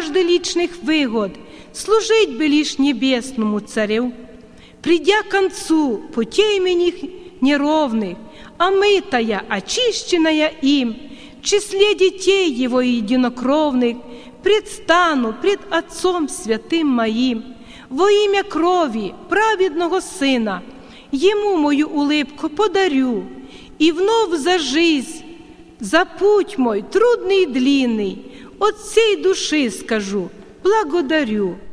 жажды личных выгод, служить бы лишь небесному царю. Придя к концу путей моих неровных, омытая, очищенная им, в числе детей его единокровных, предстану пред Отцом Святым моим, во имя крови праведного Сына, Ему мою улыбку подарю, и вновь за жизнь, за путь мой трудный и длинный, от всей души скажу: благодарю.